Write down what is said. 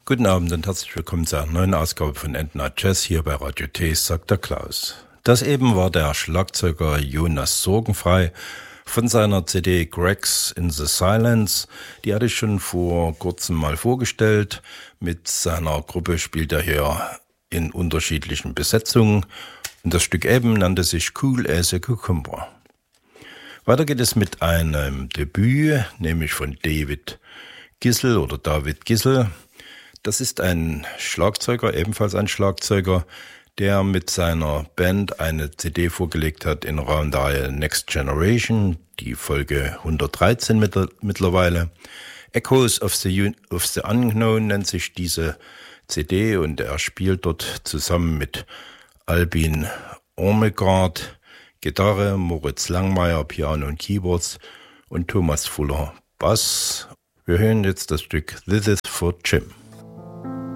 Guten Abend und herzlich willkommen zu einer neuen Ausgabe von Endnight Jazz hier bei Radio T, sagt der Klaus. Das eben war der Schlagzeuger Jonas Sorgenfrei von seiner CD Cracks in the Silence. Die hatte ich schon vor kurzem mal vorgestellt. Mit seiner Gruppe spielt er hier in unterschiedlichen Besetzungen. Und das Stück eben nannte sich Cool as a Cucumber. Weiter geht es mit einem Debüt, nämlich von David Gissel. Das ist ein Schlagzeuger, ebenfalls ein Schlagzeuger, der mit seiner Band eine CD vorgelegt hat in Reihe Next Generation, die Folge 113 mittlerweile. Echoes of the Unknown nennt sich diese CD und er spielt dort zusammen mit Albin Ormegard Gitarre, Moritz Langmeier Piano und Keyboards und Thomas Fuller Bass. Wir hören jetzt das Stück This is for Jim.